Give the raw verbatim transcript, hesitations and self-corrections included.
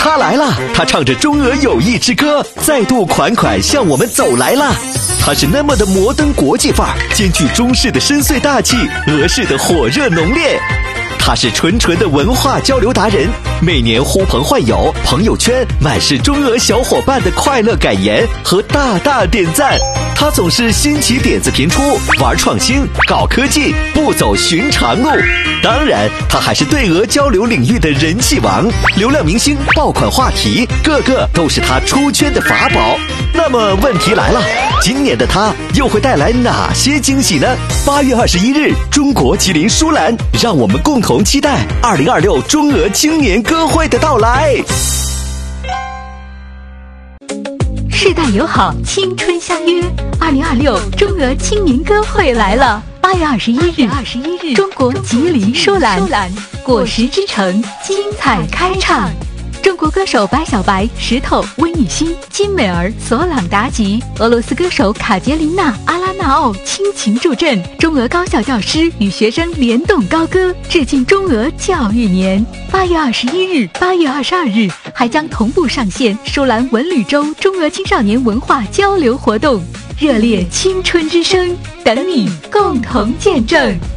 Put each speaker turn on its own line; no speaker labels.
他来了，他唱着中俄友谊之歌，再度款款向我们走来了。他是那么的摩登国际范儿，兼具中式的深邃大气，俄式的火热浓烈。他是纯纯的文化交流达人，每年呼朋唤友，朋友圈满是中俄小伙伴的快乐感言和大大点赞。他总是新奇点子频出，玩创新，搞科技，不走寻常路。当然，他还是对俄交流领域的人气王，流量明星，爆款话题，个个都是他出圈的法宝。那么问题来了，今年的他又会带来哪些惊喜呢？八月二十一日，中国吉林舒兰，让我们共同期待二零二六中俄青年歌会的到来。
世代友好，青春相约，二零二六中俄青年歌会来了。八月二十一日，二十一日，中国吉林舒兰，果实之城，精彩开唱。中国歌手白小白、石头、温雨欣、金美儿、索朗达吉，俄罗斯歌手卡捷琳娜、阿拉纳奥倾情助阵，中俄高校教师与学生联动高歌，致敬中俄教育年。八月二十一日、八月二十二日还将同步上线舒兰文旅周中俄青少年文化交流活动，热烈青春之声，等你共同见证。